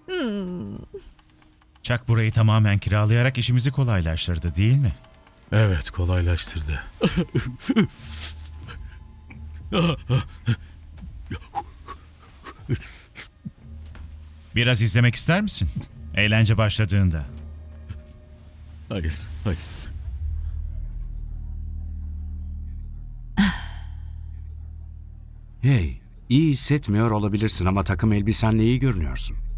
Chuck burayı tamamen kiralayarak işimizi kolaylaştırdı, değil mi? Evet, kolaylaştırdı. Biraz izlemek ister misin? Eğlence başladığında. Hayır, hayır. Hey, iyi hissetmiyor olabilirsin ama takım elbisenle iyi görünüyorsun.